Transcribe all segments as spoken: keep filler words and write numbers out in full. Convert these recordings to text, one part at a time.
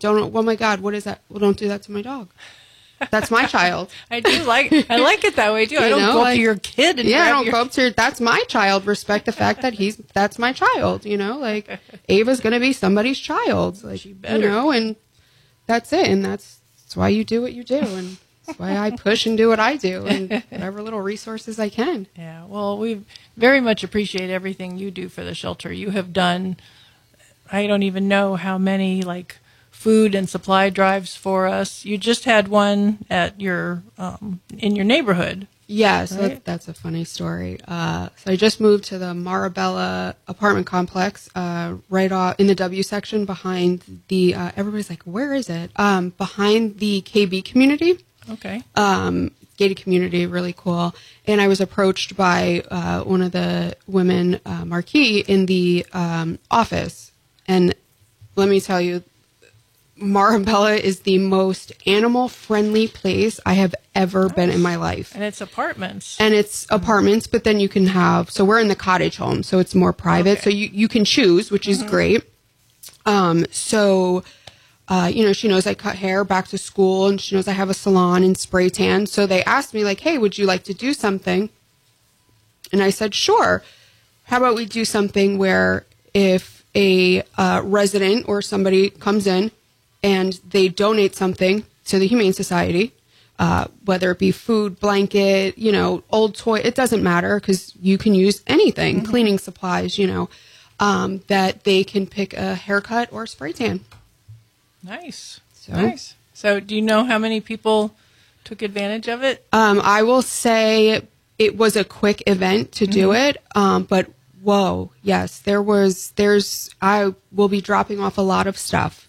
don't, oh my God, what is that? Well, don't do that to my dog. That's my child. I do like, I like it that way too. You I don't know, go up like, to your kid and yeah, I grab don't your... go up to, that's my child. Respect the fact that he's, that's my child, you know, like Ava's going to be somebody's child. Like, She better. you know, and that's it. And that's, that's why you do what you do. And that's why I push and do what I do and whatever little resources I can. Yeah, well, we very much appreciate everything you do for the shelter. You have done, I don't even know how many, like, food and supply drives for us. You just had one at your, um, in your neighborhood. Yeah, so right? that, that's a funny story. Uh, so I just moved to the Marabella apartment complex, uh, right off in the W section behind the, uh, everybody's like, where is it? Um, behind the K B community. Okay. Um, gated community, really cool. And I was approached by, uh, one of the women, uh, Marquis in the, um, office. And let me tell you, Marabella is the most animal-friendly place I have ever nice. been in my life. And it's apartments. And it's apartments, but then you can have, so we're in the cottage home, so it's more private. Okay. So you, you can choose, which is mm-hmm. great. Um, so, uh, you know, she knows I cut hair back to school, and she knows I have a salon and spray tan. So they asked me, like, hey, would you like to do something? And I said, sure. How about we do something where if a uh, resident or somebody comes in, and they donate something to the Humane Society, uh, whether it be food, blanket, you know, old toy, it doesn't matter because you can use anything, mm-hmm. cleaning supplies, you know, um, that they can pick a haircut or a spray tan. Nice. So, nice. So do you know how many people took advantage of it? Um, I will say it was a quick event to mm-hmm. do it, um, but whoa, yes, there was, there's, I will be dropping off a lot of stuff.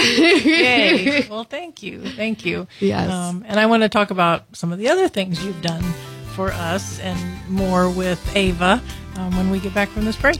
Yay. Well, thank you. Thank you. Yes. Um, and I want to talk about some of the other things you've done for us and more with Ava um, when we get back from this break.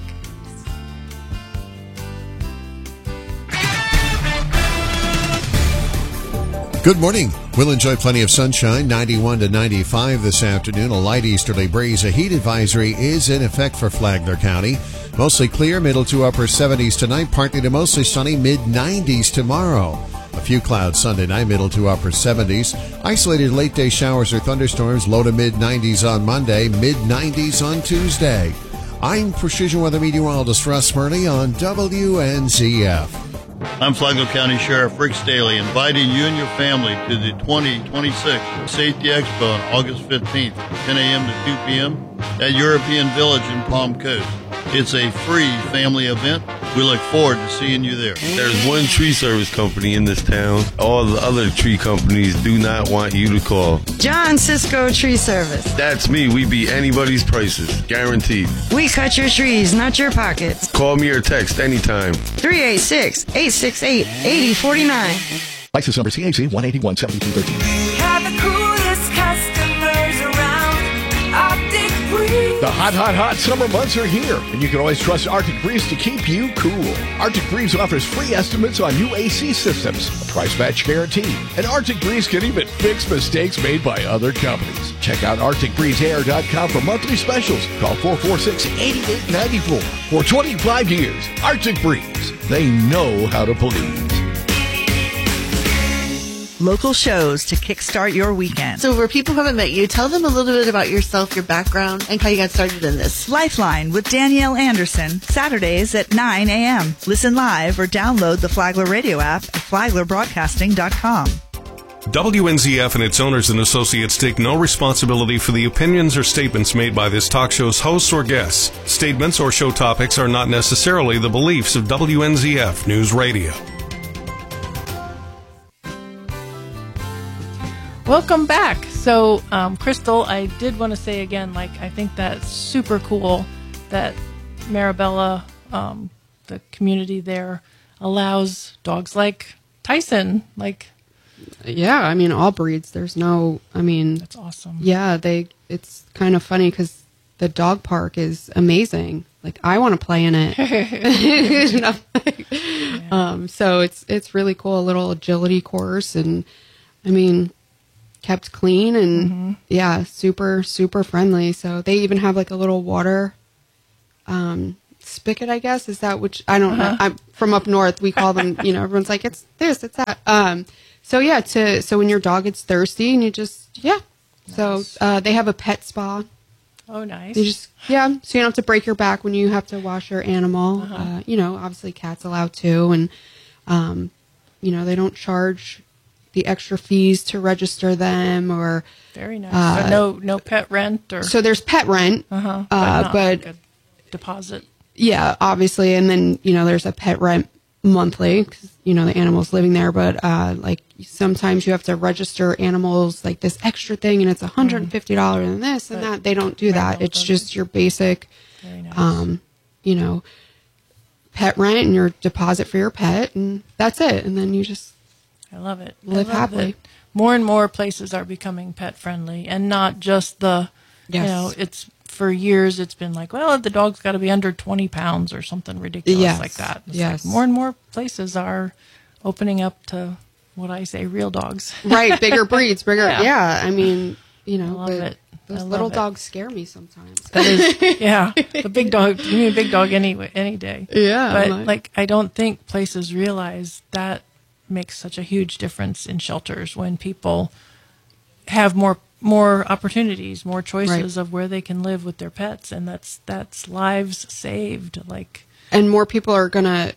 Good morning. We'll enjoy plenty of sunshine, ninety-one to ninety-five this afternoon. A light easterly breeze. A heat advisory is in effect for Flagler County. Mostly clear, middle to upper seventies tonight, partly to mostly sunny, mid nineties tomorrow. A few clouds Sunday night, middle to upper seventies. Isolated late day showers or thunderstorms, low to mid nineties on Monday, mid nineties on Tuesday. I'm Precision Weather Meteorologist Russ Murley on W N Z F. I'm Flagler County Sheriff Rick Staley, inviting you and your family to the twenty twenty-six Safety Expo on August fifteenth, ten a.m. to two p.m. at European Village in Palm Coast. It's a free family event. We look forward to seeing you there. There's one tree service company in this town. All the other tree companies do not want you to call. John Cisco Tree Service. That's me. We beat anybody's prices. Guaranteed. We cut your trees, not your pockets. Call me or text anytime. three eight six, eight six eight, eight zero four nine. License number C H C one eighty-one seventy-two thirteen. Have the coolest customers around. Arctic Breeze. The hot, hot, hot summer months are here, and you can always trust Arctic Breeze to keep you cool. Arctic Breeze offers free estimates on new A C systems, a price match guarantee, and Arctic Breeze can even fix mistakes made by other companies. Check out arctic breeze air dot com for monthly specials. Call four four six, eight eight nine four. For twenty-five years, Arctic Breeze. They know how to please. Local shows to kickstart your weekend. So for people who haven't met you, tell them a little bit about yourself, your background, and how you got started in this. Lifeline with Danielle Anderson, Saturdays at nine a.m. Listen live or download the Flagler Radio app at flagler broadcasting dot com. W N Z F and its owners and associates take no responsibility for the opinions or statements made by this talk show's hosts or guests. Statements or show topics are not necessarily the beliefs of W N Z F News Radio. Welcome back. So, um, Crystal, I did want to say again, like, I think that's super cool that Marabella, um, the community there, allows dogs like Tyson, like... Yeah, I mean, all breeds. There's no, I mean... That's awesome. Yeah, they. It's kind of funny because the dog park is amazing. Like, I want to play in it. You know? Yeah. Um, so it's it's really cool, a little agility course, and, I mean... kept clean and mm-hmm. yeah, super, super friendly. So they even have like a little water um, spigot, I guess. Is that which I don't Uh-huh. know. I'm from up north. We call them, you know, everyone's like, it's this, it's that. Um, so yeah, to, so when your dog gets thirsty and you just, yeah. So, uh, they have a pet spa. Oh, nice. You just, yeah. So you don't have to break your back when you have to wash your animal. Uh-huh. Uh, you know, obviously cats allowed too. And, um, you know, they don't charge the extra fees to register them or. Very nice. Uh, so no, no pet rent or. So there's pet rent, uh-huh, uh, not but, like a deposit. yeah, obviously. And then, you know, there's a pet rent monthly because, you know, the animal's living there. But, uh, like sometimes you have to register animals like this extra thing and it's one hundred fifty dollars and this and But that. They don't do that. It's doesn't. just your basic, Very nice. um, you know, pet rent and your deposit for your pet. And that's it. And then you just I love it. live I love happily. that more and more places are becoming pet friendly and not just the, Yes. you know, it's for years it's been like, well, the dog's got to be under twenty pounds or something ridiculous Yes. like that. It's Yes. like more and more places are opening up to what I say, real dogs. Right. Bigger breeds, bigger. Yeah. Yeah. I mean, you know, I love but it. I those love little it. dogs scare me sometimes. That is, yeah, the big dog. Give me a big dog any any day. Yeah, but like- like I don't think places realize that makes such a huge difference in shelters when people have more more opportunities, more choices Right. of where they can live with their pets, and that's that's lives saved. Like And more people are going to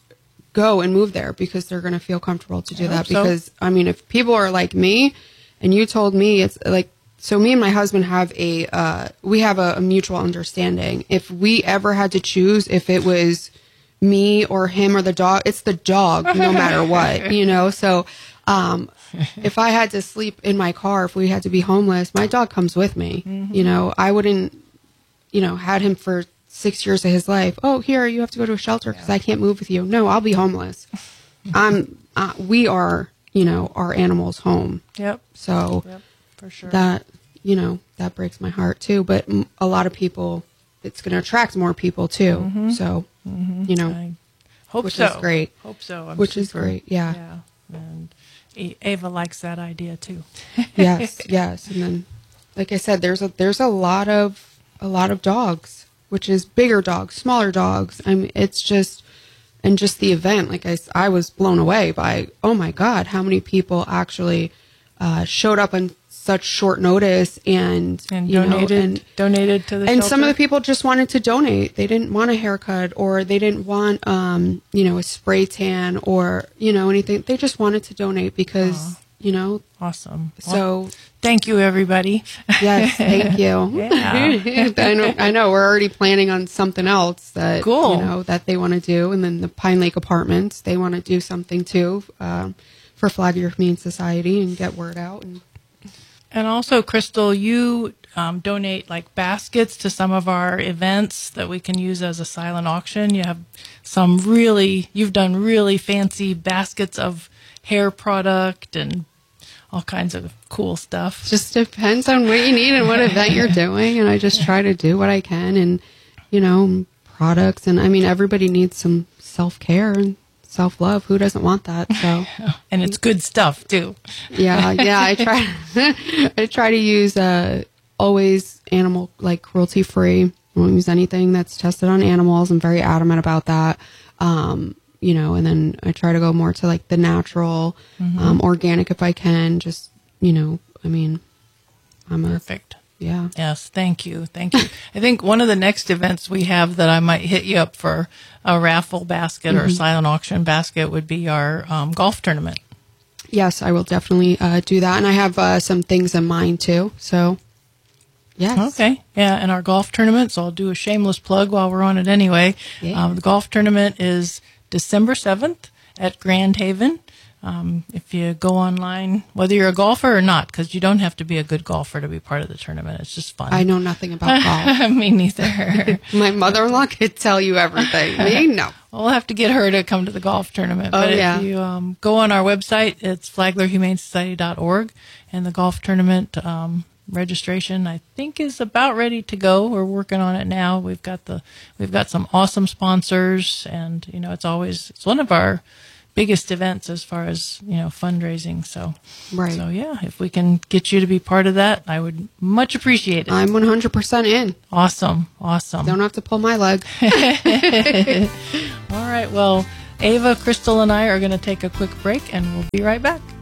go and move there because they're going to feel comfortable to do I that. hope so. Because, I mean, if people are like me and you told me it's like, so me and my husband have a, uh, we have a, a mutual understanding. If we ever had to choose if it was me or him or the dog, it's the dog no matter what, you know? So, um, if I had to sleep in my car, if we had to be homeless, my dog comes with me. Mm-hmm. You know, I wouldn't, you know, had him for six years of his life. Oh, here, you have to go to a shelter because I can't move with you. No, I'll be homeless. I'm, uh, we are, you know, our animal's home. Yep. So Yep, for sure. that, you know, that breaks my heart too. But m- a lot of people, it's going to attract more people too. Mm-hmm. So, you know, I hope which so. is great. Hope so. I'm Which is super- great, yeah. Yeah. And A- Ava likes that idea too. yes, yes. And then, like I said, there's a there's a lot of a lot of dogs, which is bigger dogs, smaller dogs. I mean, it's just and just the event. Like I, s- I was blown away by oh my god, how many people actually uh, showed up on such short notice and And you know, donated and donated to the and shelter. some of the people just wanted to donate. They didn't want a haircut or they didn't want, um, you know, a spray tan or, you know, anything. They just wanted to donate because, you know. Awesome. So Well, thank you, everybody. yes, thank you. Yeah. I know, I know we're already planning on something else that, Cool. you know, that they want to do. And then the Pine Lake Apartments, they want to do something too, um, for Flagler Humane Society and get word out. And And also, Crystal, you um, donate like baskets to some of our events that we can use as a silent auction. You have some really, you've done really fancy baskets of hair product and all kinds of cool stuff. just depends on what you need and what event you're doing. And I just try to do what I can and, you know, products. And I mean, everybody needs some self-care and self-love. Who doesn't want that? So, And it's good stuff too. yeah, yeah, I try, I try to use, uh, always animal, like cruelty free. I won't use anything that's tested on animals. I'm very adamant about that. Um, you know, and then I try to go more to like the natural, um, organic if I can. Just, you know, I mean, I'm a, Perfect. yeah. Yes, thank you. Thank you. I think one of the next events we have that I might hit you up for a raffle basket or a silent auction basket would be our um, golf tournament. Yes, I will definitely uh, do that. And I have uh, some things in mind too. So, yes. Okay. Yeah, and our golf tournament, so I'll do a shameless plug while we're on it anyway. Yeah. Um, the golf tournament is December seventh at Grand Haven. Um, if you go online, whether you're a golfer or not, because you don't have to be a good golfer to be part of the tournament. It's just fun. I know nothing about golf. Me neither. My mother-in-law could tell you everything. Me, no. We'll have to get her to come to the golf tournament. Oh, but yeah. if you um, go on our website, it's flagler humane society dot org, and the golf tournament um, registration, I think, is about ready to go. We're working on it now. We've got the we've got some awesome sponsors, and you know, it's always it's one of our biggest events as far as, you know, fundraising. So, Right. so yeah, if we can get you to be part of that, I would much appreciate it. I'm one hundred percent in. Awesome. Awesome. Don't have to pull my leg. All right. Well, Ava, Crystal, and I are going to take a quick break, and we'll be right back.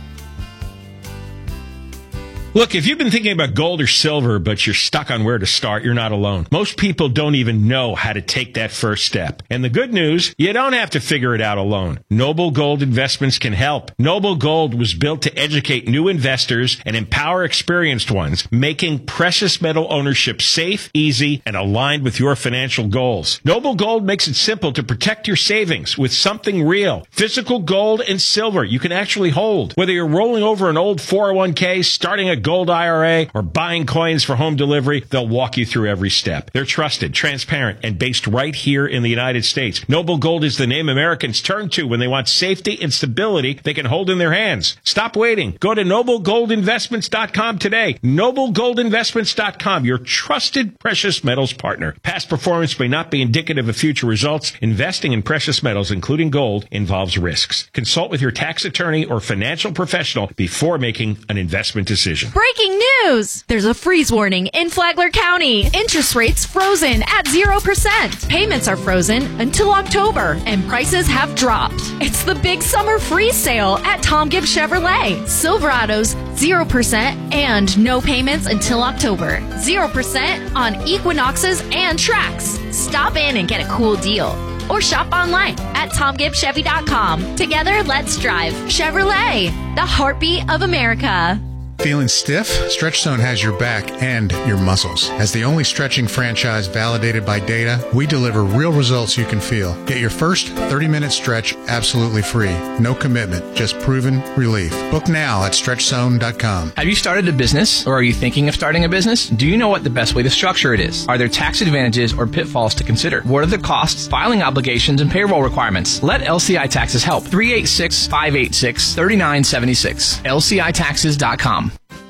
Look, if you've been thinking about gold or silver, but you're stuck on where to start, you're not alone. Most people don't even know how to take that first step. And the good news, you don't have to figure it out alone. Noble Gold Investments can help. Noble Gold was built to educate new investors and empower experienced ones, making precious metal ownership safe, easy, and aligned with your financial goals. Noble Gold makes it simple to protect your savings with something real. Physical gold and silver you can actually hold. Whether you're rolling over an old four oh one k, starting a gold I R A, or buying coins for home delivery, they'll walk you through every step. They're trusted, transparent, and based right here in the United States. Noble Gold is the name Americans turn to when they want safety and stability they can hold in their hands. Stop waiting. Go to noble gold investments dot com today. noble gold investments dot com, your trusted precious metals partner. Past performance may not be indicative of future results. Investing in precious metals, including gold, involves risks. Consult with your tax attorney or financial professional before making an investment decision. Breaking news! There's a freeze warning in Flagler County. Interest rates frozen at zero percent. Payments are frozen until October, and prices have dropped. It's the big summer freeze sale at Tom Gibbs Chevrolet. Silverados, zero percent and no payments until October. zero percent on Equinoxes and Trax. Stop in and get a cool deal. Or shop online at tom gibbs chevy dot com. Together, let's drive. Chevrolet, the heartbeat of America. Feeling stiff? Stretch Zone has your back and your muscles. As the only stretching franchise validated by data, we deliver real results you can feel. Get your first thirty-minute stretch absolutely free. No commitment, just proven relief. Book now at stretch zone dot com. Have you started a business, or are you thinking of starting a business? Do you know what the best way to structure it is? Are there tax advantages or pitfalls to consider? What are the costs, filing obligations, and payroll requirements? Let L C I Taxes help. three eight six, five eight six, three nine seven six. L C I taxes dot com.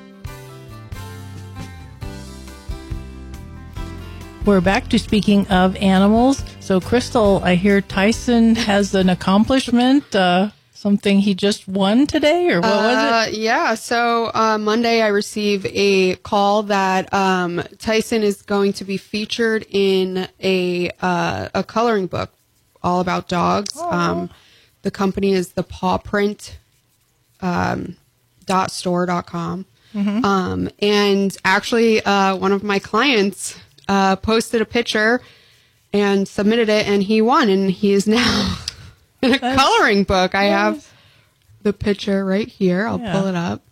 We're back to speaking of animals. So, Crystal, I hear Tyson has an accomplishment, uh, something he just won today, or what uh, was it? Yeah, so uh, Monday I received a call that um, Tyson is going to be featured in a uh, a coloring book all about dogs. Um, the company is the paw print um, dot store dot com. Mm-hmm. Um, and actually, uh, one of my clients uh, posted a picture and submitted it, and he won, and he is now in a That's coloring book. I nice. have the picture right here. I'll Yeah. pull it up.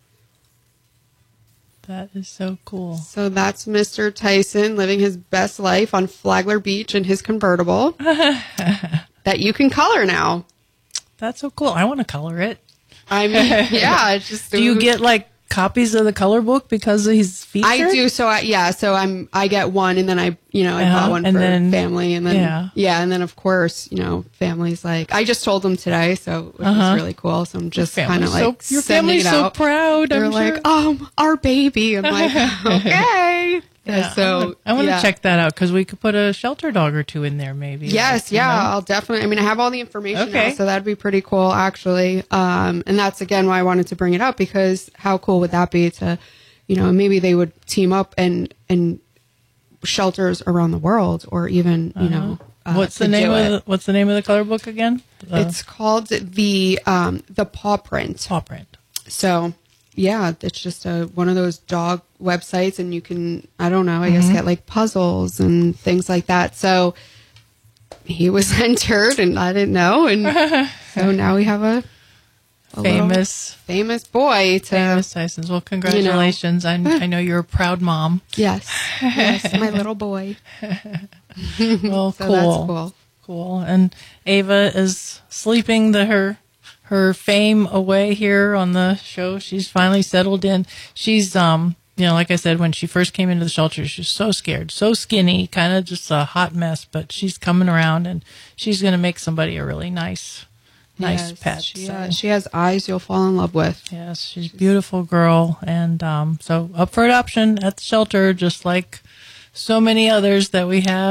That is so cool. So that's Mister Tyson living his best life on Flagler Beach in his convertible that you can color now. That's so cool. I want to color it. I mean, yeah. It's just Do you get like copies of the color book because he's featured? I do. So I, yeah. So I'm. I get one, and then I, you know, I Uh-huh, bought one and for then- family, and then yeah. yeah. and then of course, you know, family's like. I just told them today, so which Uh-huh. was really cool. So I'm just Your kind of family's like so, your sending family's it so out. proud. They're I'm like, sure. um, our baby. I'm like, okay. Yeah, So I want to yeah. check that out because we could put a shelter dog or two in there, maybe. Yes, like, you yeah, know? I'll definitely. I mean, I have all the information Okay. now, so that'd be pretty cool, actually. Um, and that's again why I wanted to bring it up, because how cool would that be to, you know, maybe they would team up and and shelters around the world, or even you know, uh, what's the to name do of it. the, what's the name of the color book again? The It's called the um the paw print. paw print. So yeah, it's just a one of those dog websites, and you can, I don't know, I guess Mhm. get like puzzles and things like that. So he was entered, and I didn't know, and so now we have a, a little Famous, famous boy to famous Tyson's. Well, congratulations! I I know you're a proud mom. yes, yes, my little boy. Well, So cool, that's cool. cool. And Ava is sleeping the her her fame away here on the show. She's finally settled in. She's um. You know, like I said, when she first came into the shelter, she was so scared, so skinny, kind of just a hot mess. But she's coming around, and she's going to make somebody a really nice, nice Yes, pet. She, so. uh, she has eyes you'll fall in love with. Yes, she's a beautiful girl, and um, so up for adoption at the shelter, just like so many others that we have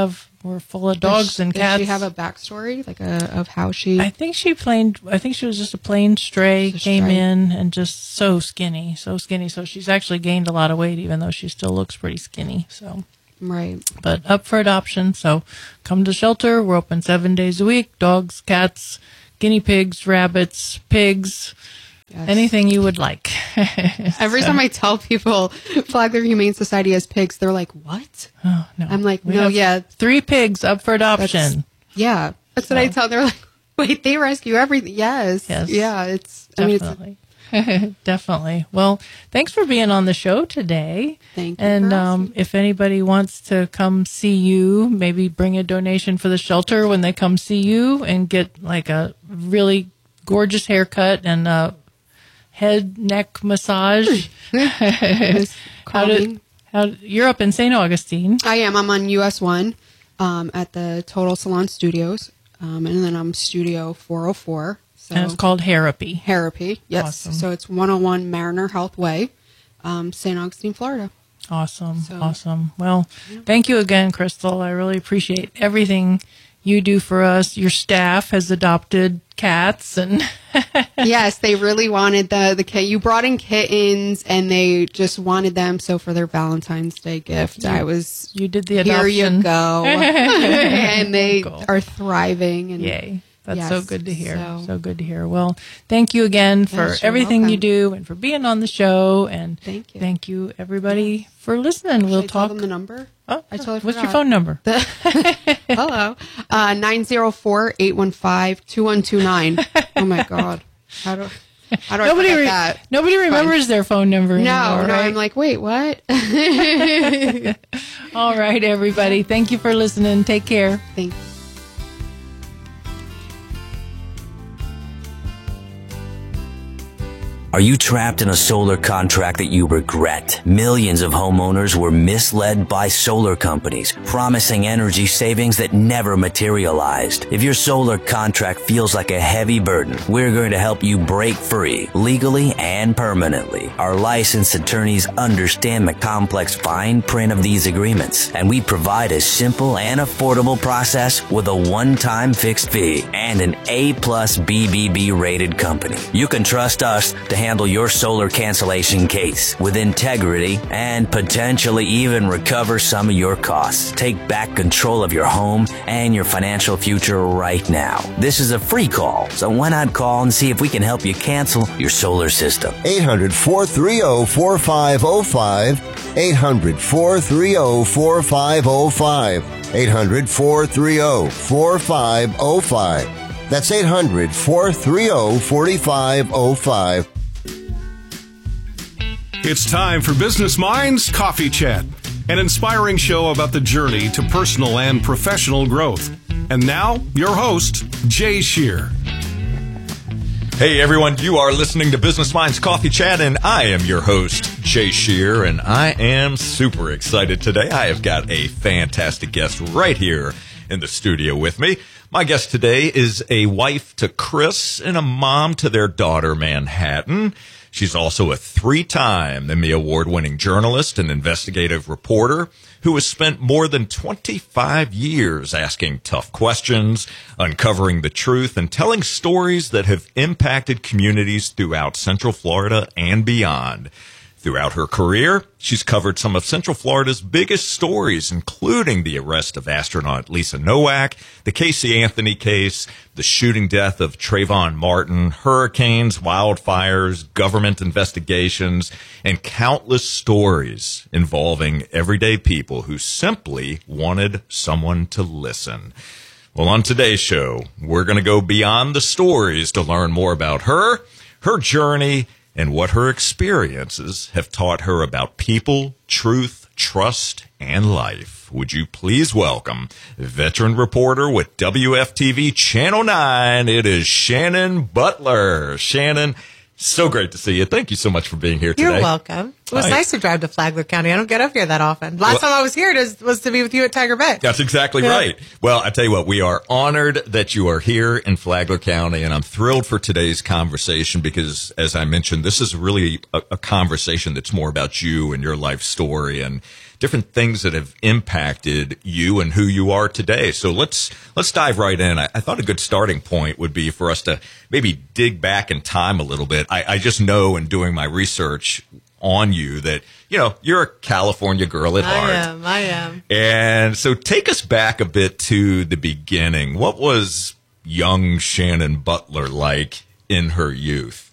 were full of dogs does, and does cats. Does she have a backstory, like a of how she? I think she plain. I think she was just a plain stray. Just a came stray. in and just so skinny, so skinny. So she's actually gained a lot of weight, even though she still looks pretty skinny. So right, but up for adoption. So come to the shelter. We're open seven days a week. Dogs, cats, guinea pigs, rabbits, pigs. Yes. Anything you would like. Every So- time I tell people Flagler Humane Society has pigs, they're like, "What?" Oh no! I'm like, We "No, have yeah, three pigs up for adoption." That's- yeah, that's what I tell. They're like, "Wait, they rescue everything?" Yes, Yes. yeah. It's I mean, it's Definitely. Definitely. Well, thanks for being on the show today. Thank you And for um, if anybody wants to come see you, maybe bring a donation for the shelter when they come see you and get like a really gorgeous haircut and a head neck massage. how did, how, you're up in Saint Augustine. I am. I'm on U S one um, at the Total Salon Studios, um, and then I'm Studio four oh four. So And it's called Therapy. Therapy, yes. Awesome. So it's one oh one Mariner Health Way, um, Saint Augustine, Florida. Awesome. So- Awesome. Well, thank you again, Crystal. I really appreciate everything you do for us. Your staff has adopted cats and Yes, they really wanted the the kit. You brought in kittens, and they just wanted them. So for their Valentine's Day gift, I was you did the here. You adoption. go, and they are thriving. And Yay. That's yes, so good to hear. so- So, good to hear. Well, thank you again for Yes, you're everything you welcome. do and for being on the show. And thank you. Thank you, everybody, for listening. We'll Should I tell talk. them the number. Oh, I totally what's your forgot. phone number? Hello, uh, nine zero four eight one five two one two nine. Oh my God, how do how do I Nobody forget re- that? Nobody remembers their phone number No, anymore, no. right? I'm like, wait, what? All right, everybody. Thank you for listening. Take care. Thank you. Are you trapped in a solar contract that you regret? Millions of homeowners were misled by solar companies, promising energy savings that never materialized. If your solar contract feels like a heavy burden, we're going to help you break free, legally and permanently. Our licensed attorneys understand the complex fine print of these agreements, and we provide a simple and affordable process with a one-time fixed fee and an A plus B B B rated company. You can trust us to handle your solar cancellation case with integrity and potentially even recover some of your costs. Take back control of your home and your financial future right now. This is a free call, so why not call and see if we can help you cancel your solar system? eight hundred, four three zero, four five zero five. eight hundred, four three zero, four five zero five. eight hundred, four three zero, four five zero five. That's eight hundred, four three zero, four five zero five. It's time for Business Minds Coffee Chat, an inspiring show about the journey to personal and professional growth. And now, your host, Jay Shear. Hey everyone, you are listening to Business Minds Coffee Chat, and I am your host, Jay Shear, and I am super excited today. I have got a fantastic guest right here in the studio with me. My guest today is a wife to Chris and a mom to their daughter, Manhattan. She's also a three-time Emmy Award-winning journalist and investigative reporter who has spent more than twenty-five years asking tough questions, uncovering the truth, and telling stories that have impacted communities throughout Central Florida and beyond. Throughout her career, she's covered some of Central Florida's biggest stories, including the arrest of astronaut Lisa Nowak, the Casey Anthony case, the shooting death of Trayvon Martin, hurricanes, wildfires, government investigations, and countless stories involving everyday people who simply wanted someone to listen. Well, on today's show, we're going to go beyond the stories to learn more about her, her journey, and what her experiences have taught her about people, truth, trust, and life. Would you please welcome veteran reporter with W F T V Channel nine, it is Shannon Butler. Shannon, so great to see you. Thank you so much for being here today. You're welcome. It was Hi. nice to drive to Flagler County. I don't get up here that often. Last Well- time I was here was, was to be with you at Tiger Bay. That's exactly Yeah. right. Well, I tell you what, we are honored that you are here in Flagler County, and I'm thrilled for today's conversation because, as I mentioned, this is really a, a conversation that's more about you and your life story. And different things that have impacted you and who you are today. So let's let's dive right in. I, I thought a good starting point would be for us to maybe dig back in time a little bit. I, I just know in doing my research on you that, you know, you're a California girl at heart. I am, I am. And so take us back a bit to the beginning. What was young Shannon Butler like in her youth?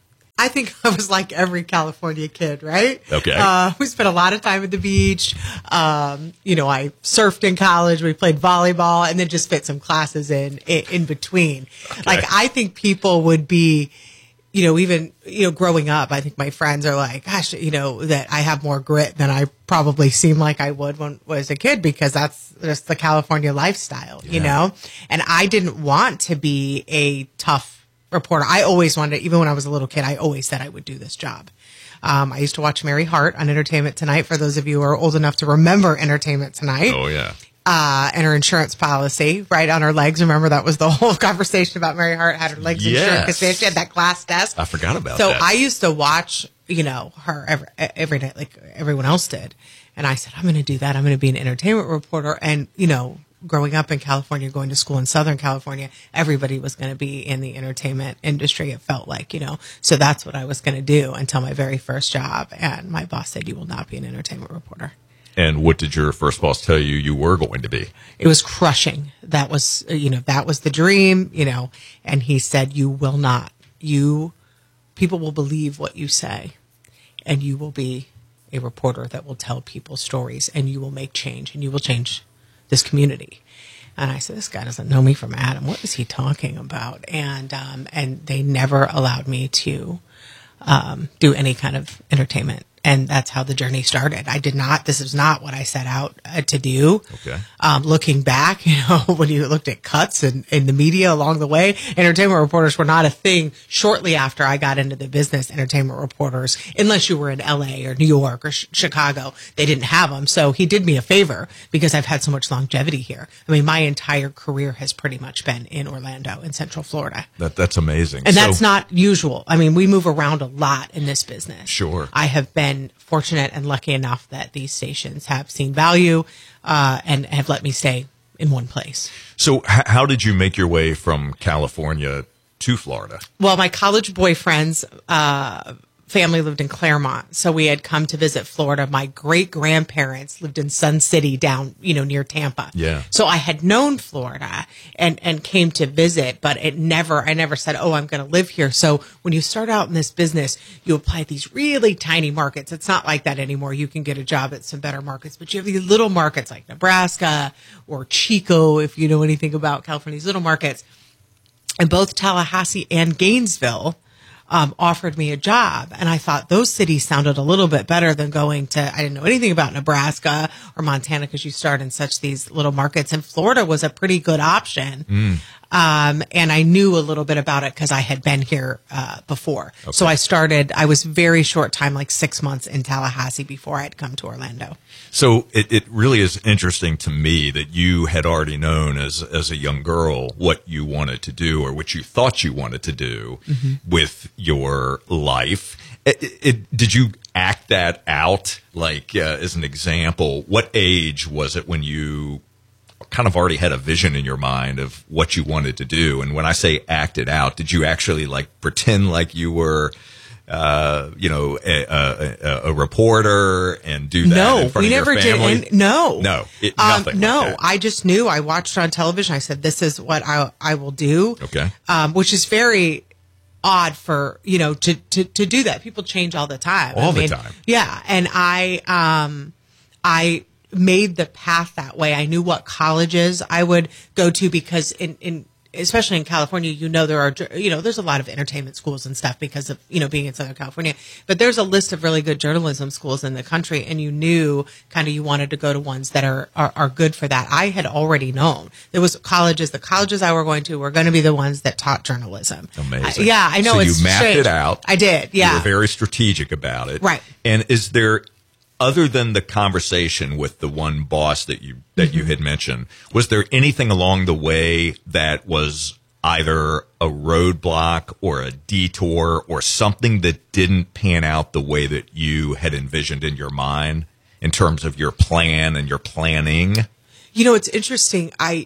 I think I was like every California kid, right? Okay. Uh, we spent a lot of time at the beach. Um, you know, I surfed in college. We played volleyball and then just fit some classes in, in, in between. Okay. Like, I think people would be, you know, even, you know, growing up, I think my friends are like, gosh, you know, that I have more grit than I probably seem like I would when I was a kid, because that's just the California lifestyle, yeah. you know? And I didn't want to be a tough reporter. I always wanted, even when I was a little kid, I always said I would do this job. Um, I used to watch Mary Hart on Entertainment Tonight, for those of you who are old enough to remember Entertainment Tonight. Oh, yeah. Uh, and her insurance policy, right on her legs. Remember, that was the whole conversation about Mary Hart had her legs Yes. insured because she had that glass desk. I forgot about so that. So I used to watch, you know, her every, every night like everyone else did. And I said, I'm going to do that. I'm going to be an entertainment reporter. And, you know, growing up in California, going to school in Southern California, everybody was going to be in the entertainment industry. It felt like, you know, so that's what I was going to do until my very first job. And my boss said, you will not be an entertainment reporter. And what did your first boss tell you you were going to be? It was crushing. That was, you know, that was the dream, you know, and he said, you will not, you, people will believe what you say, and you will be a reporter that will tell people stories, and you will make change, and you will change this community. And I said, this guy doesn't know me from Adam. What is he talking about? And, um, and they never allowed me to, um, do any kind of entertainment. And that's how the journey started. I did not, this is not what I set out uh, to do. Okay. Um, looking back, you know, when you looked at cuts and in the media along the way, entertainment reporters were not a thing. Shortly after I got into the business, entertainment reporters, unless you were in L A or New York or sh- Chicago, they didn't have them. So he did me a favor because I've had so much longevity here. I mean, my entire career has pretty much been in Orlando, in Central Florida. That That's amazing. And so, that's not usual. I mean, we move around a lot in this business. Sure. I have been fortunate and lucky enough that these stations have seen value uh, and have let me stay in one place. So h- how did you make your way from California to Florida? Well, my college boyfriend's uh, family lived in Claremont, so we had come to visit Florida. My great-grandparents lived in Sun City down, you know, near Tampa. Yeah. So I had known Florida and, and came to visit, but it never, I never said, oh, I'm going to live here. So when you start out in this business, you apply at these really tiny markets. It's not like that anymore. You can get a job at some better markets, but you have these little markets like Nebraska or Chico, if you know anything about California, these little markets. And both Tallahassee and Gainesville Um, offered me a job. And I thought those cities sounded a little bit better than going to, I didn't know anything about Nebraska or Montana because you start in such these little markets. And Florida was a pretty good option. Mm. Um, and I knew a little bit about it because I had been here uh, before. Okay. So I started, I was very short time, like six months in Tallahassee before I had come to Orlando. So it, it really is interesting to me that you had already known as as a young girl what you wanted to do or what you thought you wanted to do mm-hmm. with your life. It, it, did you act that out? Like, uh, as an example, what age was it when you kind of already had a vision in your mind of what you wanted to do? And when I say act it out, did you actually like pretend like you were Uh, you know, a, a, a reporter and do that no, in front we of never your family? did. And no, no, it, um, nothing. no. Like that. I just knew. I watched on television. I said, "This is what I I will do." Okay, um, which is very odd for you know to to to do that. People change all the time. All I mean, the time. Yeah, and I um I made the path that way. I knew what colleges I would go to because in in. especially in California, you know, there are, you know, there's a lot of entertainment schools and stuff because of, you know, being in Southern California, but there's a list of really good journalism schools in the country. And you knew kind of you wanted to go to ones that are, are, are good for that. I had already known there was colleges, the colleges I were going to were going to be the ones that taught journalism. Amazing. I, yeah, I know. So it's you mapped strange. it out. I did. Yeah. You were very strategic about it. Right. And is there, other than the conversation with the one boss that you, that mm-hmm. you had mentioned, was there anything along the way that was either a roadblock or a detour or something that didn't pan out the way that you had envisioned in your mind? in terms of your plan and your planning? You know, it's interesting. I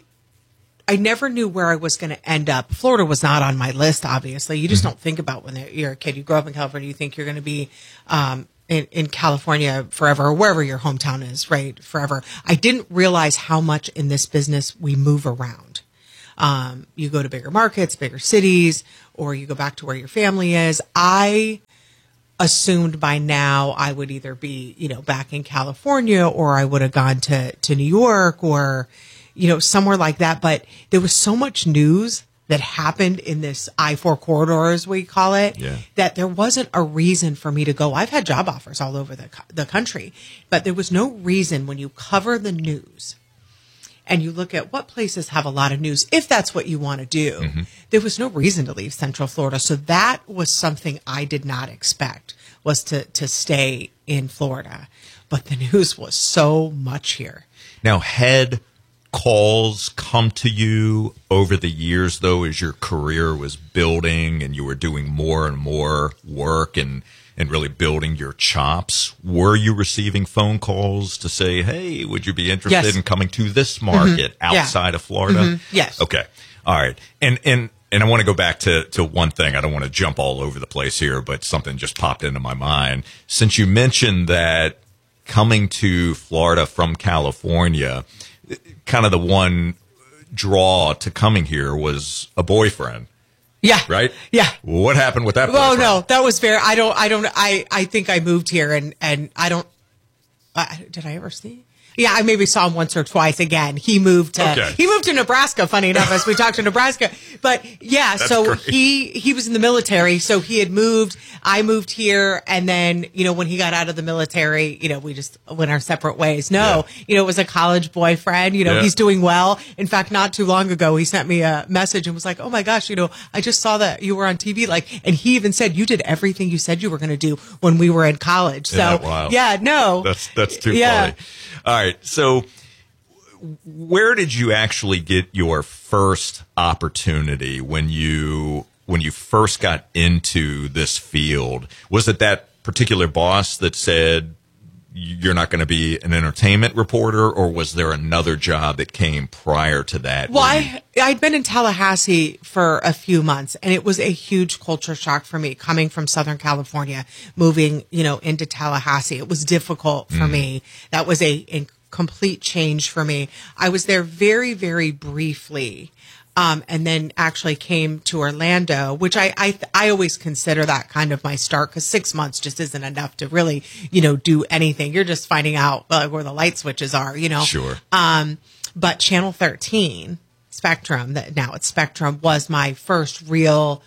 I never knew where I was going to end up. Florida was not on my list, obviously. You just mm-hmm. don't think about when you're a kid. You grow up in California, you think you're going to be um, in, in California forever, or wherever your hometown is, right, forever. I didn't realize how much in this business we move around. Um, you go to bigger markets, bigger cities, or you go back to where your family is. I assumed by now I would either be, you know, back in California, or I would have gone to, to New York, or, you know, somewhere like that. But there was so much news that happened in this I four corridor, as we call it, yeah. that there wasn't a reason for me to go. I've had job offers all over the the country, but there was no reason when you cover the news and you look at what places have a lot of news, if that's what you want to do, mm-hmm. there was no reason to leave Central Florida. So that was something I did not expect, was to, to stay in Florida. But the news was so much here. Now, had calls come to you over the years, though, as your career was building and you were doing more and more work and and really building your chops? Were you receiving phone calls to say, hey, would you be interested Yes. in coming to this market Mm-hmm. outside Yeah. of Florida? Mm-hmm. Yes. Okay. All right. And, and, and I want to go back to, to one thing. I don't want to jump all over the place here, but something just popped into my mind. Since you mentioned that coming to Florida from California, kind of the one draw to coming here was a boyfriend. Yeah. Right? Yeah. What happened with that? Well, boyfriend? no, that was very, I don't, I don't, I, I think I moved here and, and I don't, uh, did I ever see? Yeah, I maybe saw him once or twice again. He moved to, Okay. he moved to Nebraska, funny enough, as we talked to Nebraska. But yeah, That's so great. he, he was in the military. So he had moved, I moved here. And then, you know, when he got out of the military, you know, we just went our separate ways. No, Yeah. you know, it was a college boyfriend, you know, Yeah. he's doing well. In fact, not too long ago, he sent me a message and was like, oh my gosh, you know, I just saw that you were on T V. Like, and he even said you did everything you said you were going to do when we were in college. Isn't So that wild? yeah, no, That's that's too Yeah. funny. All right, so where did you actually get your first opportunity when you when you first got into this field? Was it that particular boss that said you're not going to be an entertainment reporter, or was there another job that came prior to that? Well, where you- I, I'd been in Tallahassee for a few months, and it was a huge culture shock for me coming from Southern California, moving, you know, into Tallahassee. It was difficult for Mm. me. That was a, a complete change for me. I was there very, very briefly. Um, and then actually came to Orlando, which I, I, I always consider that kind of my start, because six months just isn't enough to really, you know, do anything. You're just finding out uh, where the light switches are, you know? Sure. Um, but Channel thirteen, Spectrum, that now it's Spectrum, was my first real,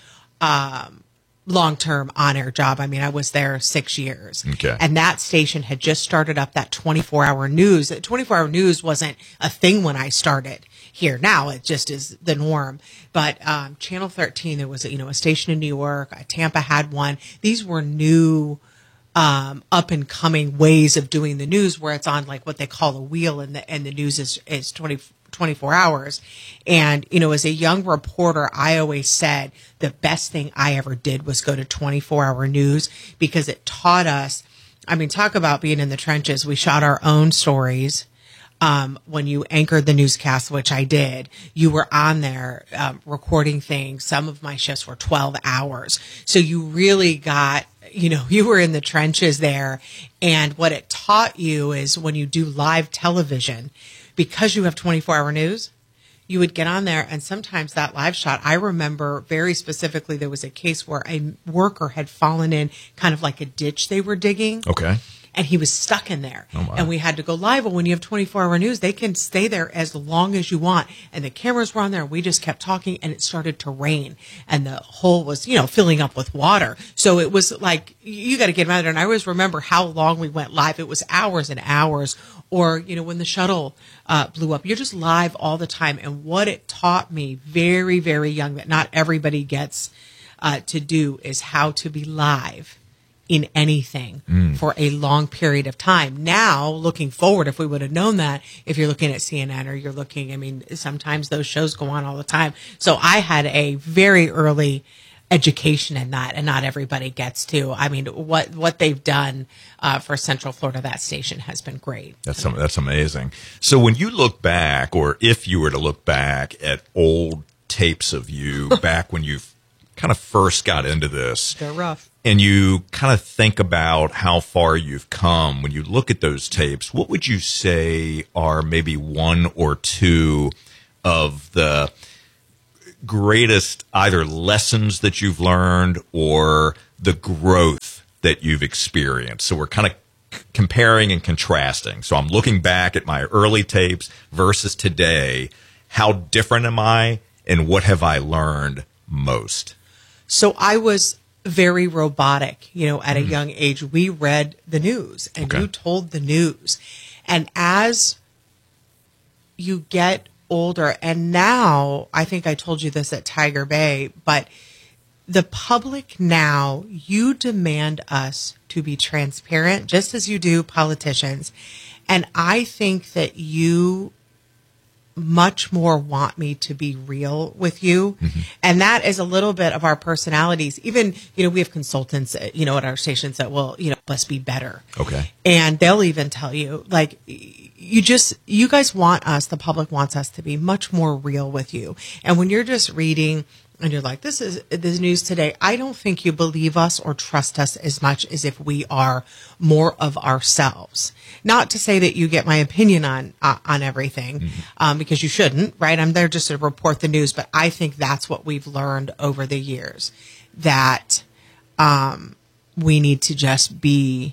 um, long-term on-air job. I mean, I was there six years. Okay. And that station had just started up that twenty-four hour news. twenty-four hour news wasn't a thing when I started here. Now it just is the norm. But um, Channel thirteen, there was, you know, a station in New York. Uh, Tampa had one. These were new, um, up and coming ways of doing the news, where it's on like what they call a wheel, and the and the news is is twenty, twenty-four hours. And, you know, as a young reporter, I always said the best thing I ever did was go to twenty-four hour news, because it taught us, I mean, talk about being in the trenches. We shot our own stories. Um, when you anchored the newscast, which I did, you were on there, um, recording things. Some of my shifts were twelve hours. So you really got, you know, you were in the trenches there. And what it taught you is when you do live television, because you have twenty-four hour news, you would get on there, and sometimes that live shot, I remember very specifically, there was a case where a worker had fallen in kind of like a ditch they were digging. Okay. And he was stuck in there. Oh, my. And we had to go live. Well, when you have twenty-four hour news, they can stay there as long as you want. And the cameras were on there, and we just kept talking, and it started to rain. And the hole was, you know, filling up with water. So it was like, you got to get out there. And I always remember how long we went live. It was hours and hours. Or, you know, when the shuttle uh, blew up, you're just live all the time. And what it taught me very, very young, that not everybody gets uh, to do, is how to be live in anything Mm. for a long period of time. Now, looking forward, if we would have known that, if you're looking at C N N or you're looking, I mean, sometimes those shows go on all the time. So I had a very early education in that, and not everybody gets to. I mean, what what they've done uh, for Central Florida, that station has been great. That's some, that's amazing. So when you look back, or if you were to look back at old tapes of you back when you kind of first got into this, they're rough, and you kind of think about how far you've come, when you look at those tapes, what would you say are maybe one or two of the greatest either lessons that you've learned or the growth that you've experienced? So we're kind of c- comparing and contrasting. So I'm looking back at my early tapes versus today. How different am I, and what have I learned most? So I was very robotic, you know, at a mm. young age. We read the news, and okay. you told the news. And as you get older, and now I think I told you this at Tiger Bay, but the public now, you demand us to be transparent, just as you do politicians. And I think that you much more want me to be real with you. Mm-hmm. And that is a little bit of our personalities. Even, you know, we have consultants, you know, at our stations that will, you know, must be better. Okay. And they'll even tell you, like, you just, you guys want us, the public wants us to be much more real with you. And when you're just reading and you're like, this is the news today, I don't think you believe us or trust us as much as if we are more of ourselves. Not to say that you get my opinion on uh, on everything, mm-hmm. um, because you shouldn't, right? I'm there just to report the news, but I think that's what we've learned over the years, that um, we need to just be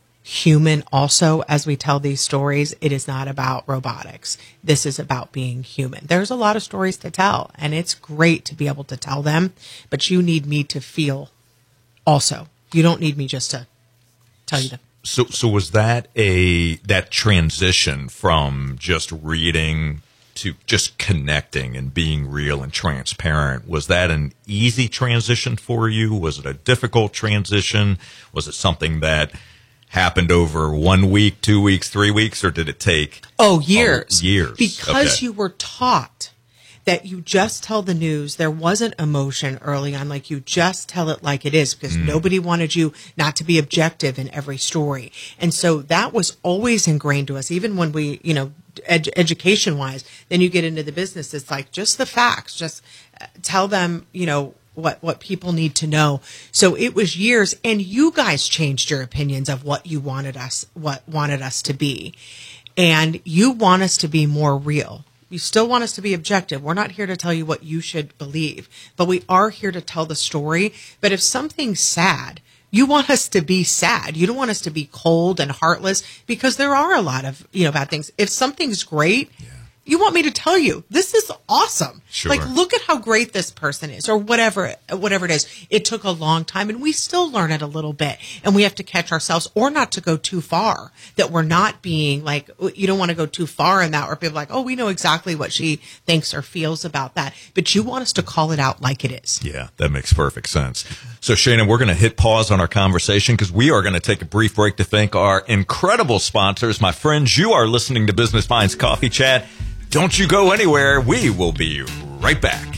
human also as we tell these stories. It is not about robotics. This is about being human. There's a lot of stories to tell, and it's great to be able to tell them, but you need me to feel also. You don't need me just to tell you them. So, so was that a, that transition from just reading to just connecting and being real and transparent, was that an easy transition for you? Was it a difficult transition? Was it something that happened over one week, two weeks, three weeks, or did it take? Oh, years. Oh, years. Because okay. you were taught that you just tell the news. There wasn't emotion early on. Like, you just tell it like it is, because mm. nobody wanted you not to be objective in every story. And so that was always ingrained to us, even when we, you know, ed- education wise, then you get into the business. It's like, just the facts, just tell them, you know, what, what people need to know. So it was years, and you guys changed your opinions of what you wanted us, what wanted us to be. And you want us to be more real. You still want us to be objective. We're not here to tell you what you should believe, but we are here to tell the story. But if something's sad, you want us to be sad. You don't want us to be cold and heartless, because there are a lot of, you know, bad things. If something's great, yeah. you want me to tell you, this is awesome. Sure. Like, look at how great this person is, or whatever, whatever it is. It took a long time, and we still learn it a little bit, and we have to catch ourselves, or not to go too far, that we're not being like, you don't want to go too far in that, or people are like, oh, we know exactly what she thinks or feels about that. But you want us to call it out like it is. Yeah, that makes perfect sense. So, Shannon, we're going to hit pause on our conversation, because we are going to take a brief break to thank our incredible sponsors. My friends, you are listening to Business Minds Coffee Chat. Don't you go anywhere. We will be right back.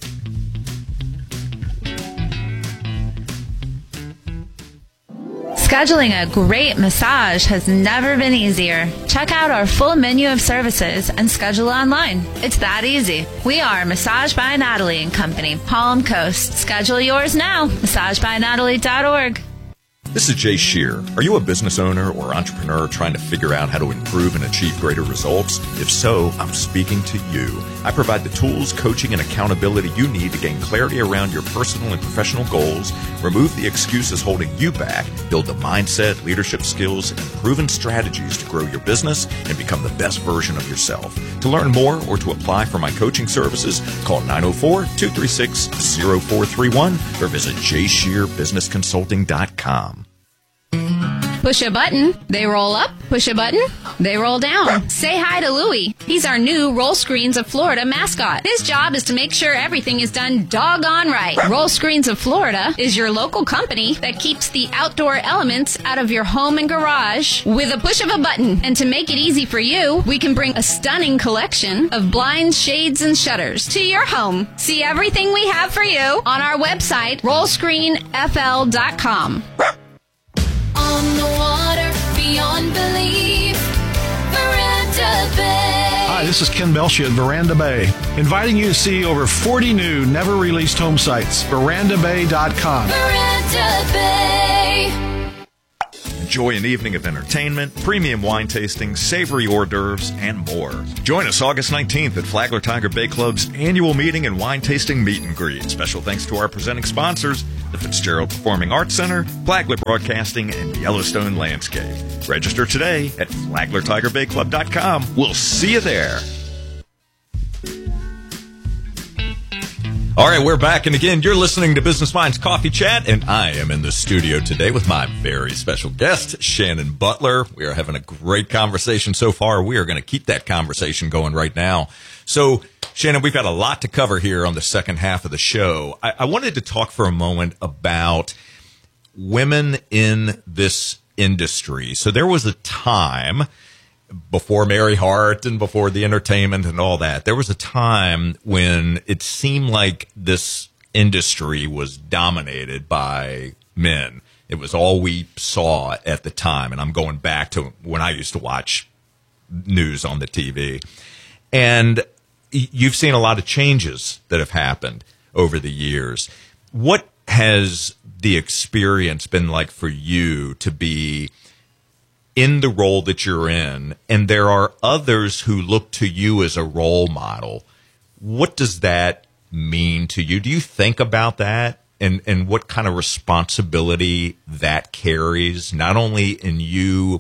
Scheduling a great massage has never been easier. Check out our full menu of services and schedule online. It's that easy. We are Massage by Natalie and Company, Palm Coast. Schedule yours now. massage by natalie dot org. This is Jay Shear. Are you a business owner or entrepreneur trying to figure out how to improve and achieve greater results? If so, I'm speaking to you. I provide the tools, coaching, and accountability you need to gain clarity around your personal and professional goals, remove the excuses holding you back, build the mindset, leadership skills, and proven strategies to grow your business and become the best version of yourself. To learn more or to apply for my coaching services, call nine oh four, two three six, oh four three one or visit jay shear business consulting dot com. Push a button, they roll up. Push a button, they roll down. Say hi to Louie. He's our new Roll Screens of Florida mascot. His job is to make sure everything is done doggone right. Roll Screens of Florida is your local company that keeps the outdoor elements out of your home and garage with a push of a button. And to make it easy for you, we can bring a stunning collection of blinds, shades, and shutters to your home. See everything we have for you on our website, roll screen f l dot com. On the water, beyond belief, Veranda Bay. Hi, this is Ken Belshia at Veranda Bay, inviting you to see over forty new, never-released home sites. veranda bay dot com. Veranda Bay. Enjoy an evening of entertainment, premium wine tasting, savory hors d'oeuvres, and more. Join us August nineteenth at Flagler Tiger Bay Club's annual meeting and wine tasting meet and greet. Special thanks to our presenting sponsors, the Fitzgerald Performing Arts Center, Flagler Broadcasting, and Yellowstone Landscape. Register today at flagler tiger bay club dot com. We'll see you there. All right, we're back, and again, you're listening to Business Minds Coffee Chat, and I am in the studio today with my very special guest, Shannon Butler. We are having a great conversation so far. We are going to keep that conversation going right now. So, Shannon, we've got a lot to cover here on the second half of the show. I, I wanted to talk for a moment about women in this industry. So there was a time before Mary Hart and before the entertainment and all that, there was a time when it seemed like this industry was dominated by men. It was all we saw at the time. And I'm going back to when I used to watch news on the T V. And you've seen a lot of changes that have happened over the years. What has the experience been like for you to be in the role that you're in, and there are others who look to you as a role model? What does that mean to you? Do you think about that, and, and what kind of responsibility that carries, not only in you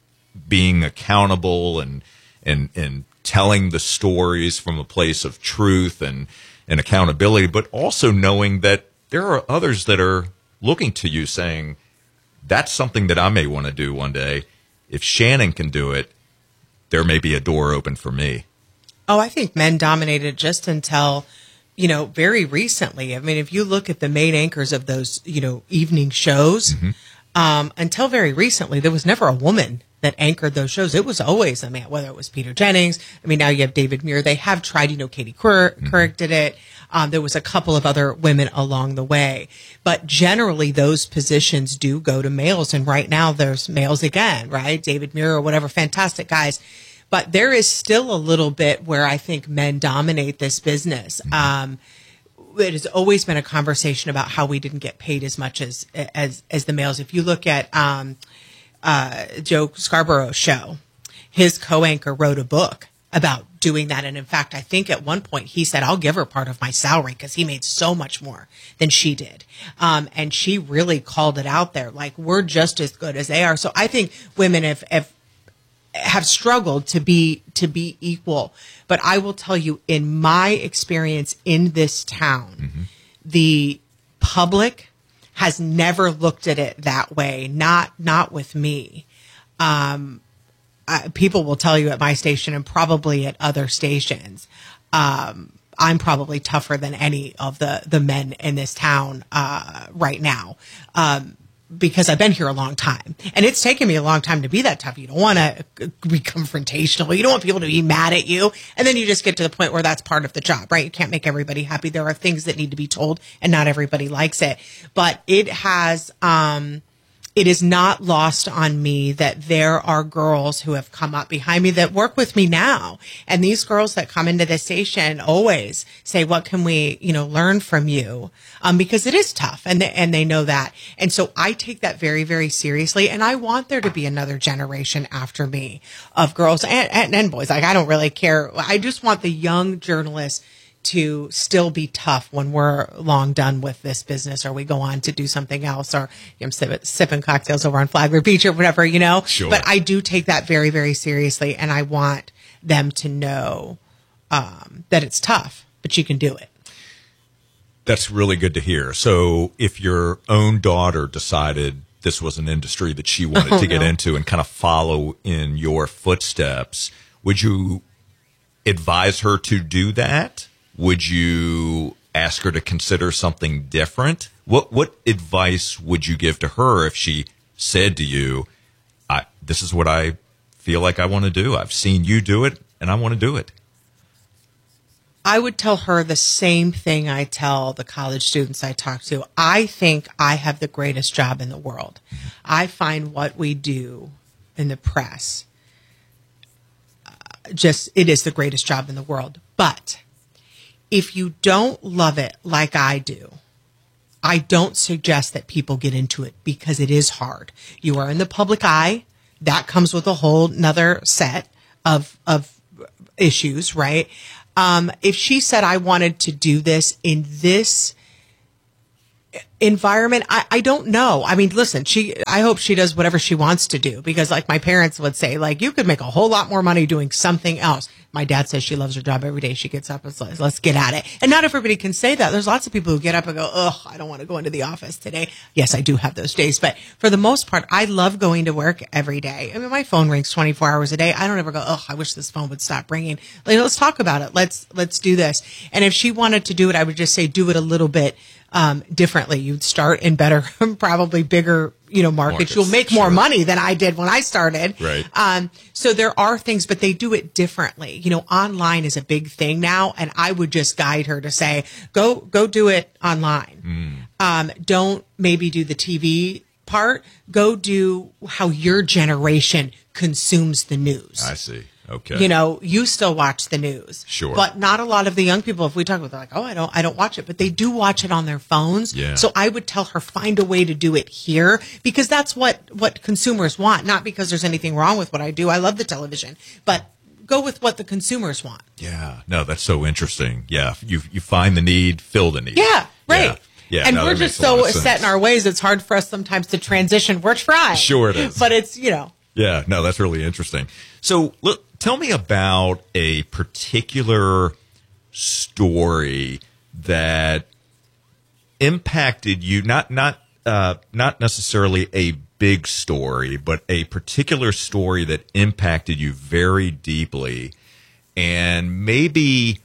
being accountable and and and telling the stories from a place of truth and, and accountability, but also knowing that there are others that are looking to you saying, that's something that I may want to do one day. If Shannon can do it, there may be a door open for me. Oh, I think men dominated just until, you know, very recently. I mean, if you look at the main anchors of those, you know, evening shows, mm-hmm. um, until very recently, there was never a woman that anchored those shows. It was always a man, whether it was Peter Jennings. I mean, now you have David Muir. They have tried, you know, Katie Couric mm-hmm. did it. Um, there was a couple of other women along the way, but generally those positions do go to males. And right now there's males again, right? David Muir or whatever, fantastic guys. But there is still a little bit where I think men dominate this business. Mm-hmm. Um, it has always been a conversation about how we didn't get paid as much as, as, as the males. If you look at, um, uh, Joe Scarborough's show, his co-anchor wrote a book about doing that. And in fact, I think at one point he said, I'll give her part of my salary because he made so much more than she did. Um, and she really called it out there. Like, we're just as good as they are. So I think women have, have, have struggled to be, to be equal. But I will tell you, in my experience in this town, mm-hmm. the public has never looked at it that way. Not, not with me. Um, Uh, people will tell you at my station and probably at other stations, um, I'm probably tougher than any of the, the men in this town uh, right now um, because I've been here a long time. And it's taken me a long time to be that tough. You don't want to be confrontational. You don't want people to be mad at you. And then you just get to the point where that's part of the job, right? You can't make everybody happy. There are things that need to be told, and not everybody likes it. But it has... Um, It is not lost on me that there are girls who have come up behind me that work with me now. And these girls that come into the station always say, what can we, you know, learn from you? Um, because it is tough, and they, and they know that. And so I take that very, very seriously. And I want there to be another generation after me of girls and, and, and boys. Like, I don't really care. I just want the young journalists to still be tough when we're long done with this business, or we go on to do something else, or I'm sipping, sipping cocktails over on Flagler Beach or whatever, you know. Sure. But I do take that very, very seriously, and I want them to know um, that it's tough, but you can do it. That's really good to hear. So if your own daughter decided this was an industry that she wanted Oh, to get no. into and kind of follow in your footsteps, would you advise her to do that? Would you ask her to consider something different? What what advice would you give to her if she said to you, I, this is what I feel like I want to do. I've seen you do it, and I want to do it. I would tell her the same thing I tell the college students I talk to. I think I have the greatest job in the world. I find what we do in the press, uh, just, it is the greatest job in the world. But if you don't love it like I do, I don't suggest that people get into it because it is hard. You are in the public eye. That comes with a whole nother set of, of issues, right? Um, if she said, I wanted to do this in this environment, I, I don't know. I mean, listen, she, I hope she does whatever she wants to do, because like my parents would say, like, you could make a whole lot more money doing something else. My dad says she loves her job every day. She gets up and says, let's get at it. And not everybody can say that. There's lots of people who get up and go, ugh, I don't want to go into the office today. Yes, I do have those days. But for the most part, I love going to work every day. I mean, my phone rings twenty-four hours a day. I don't ever go, ugh, I wish this phone would stop ringing. Like, let's talk about it. Let's, let's do this. And if she wanted to do it, I would just say, do it a little bit um, differently. You'd start in better, probably bigger, you know, markets. Markets, You'll make more money than I did when I started. Right. Um, so there are things, but they do it differently. You know, online is a big thing now, and I would just guide her to say, go, go do it online. Um, don't maybe do the T V part. Go do how your generation consumes the news. I see. Okay. You know, you still watch the news. Sure. But not a lot of the young people, if we talk about, they're like, oh, I don't, I don't watch it, but they do watch it on their phones. Yeah. So I would tell her, find a way to do it here, because that's what, what consumers want. Not because there's anything wrong with what I do. I love the television, but go with what the consumers want. Yeah. No, that's so interesting. Yeah. You you find the need, fill the need. Yeah. Right. Yeah. Yeah, and no, we're that just makes a lot so of sense. set in our ways. It's hard for us sometimes to transition. We're trying. Sure it is. But it's, you know. Yeah, no, that's really interesting. So, look, tell me about a particular story that impacted you. Not not uh, not necessarily a big story, but a particular story that impacted you very deeply, and maybe